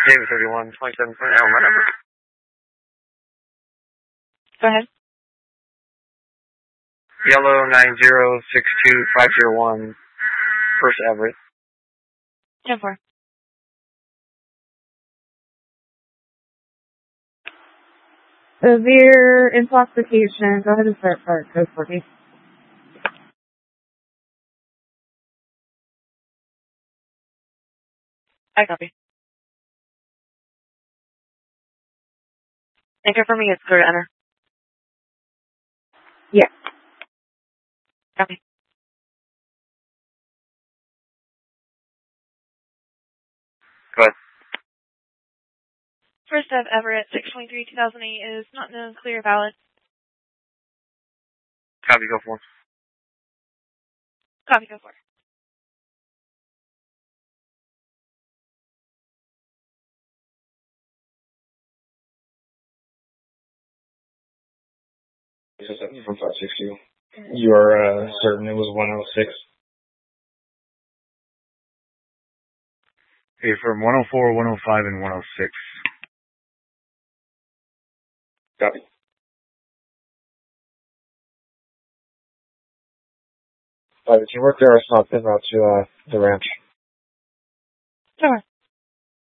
David 31, 27, my number. Go ahead. Yellow 9062501, First Everett. 10-4. Severe intoxication. Go ahead and start code for me. I copy. And confirm me it's clear to enter. Yeah. Copy. Go ahead. First of Everett, 623-2008 is not known, clear, valid. Copy, go for it. Copy, go for it. This is from 560. You are certain it was 106? Okay, from 104, 105, and 106. Copy. Did you work there or something out to the ranch? Sure.